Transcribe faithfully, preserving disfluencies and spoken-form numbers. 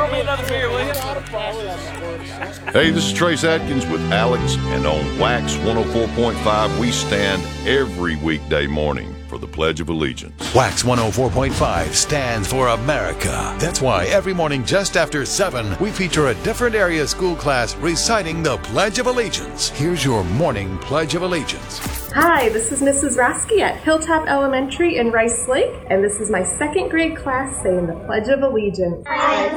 throw me another beer, will you? Hey, this is Trace Atkins with Alex, and on Wax one oh four point five, we stand every weekday morning for the Pledge of Allegiance. Wax one oh four point five stands for America. That's why every morning just after seven, we feature a different area school class reciting the Pledge of Allegiance. Here's your morning Pledge of Allegiance. Hi, this is Missus Rasky at Hilltop Elementary in Rice Lake, and this is my second grade class saying the Pledge of Allegiance.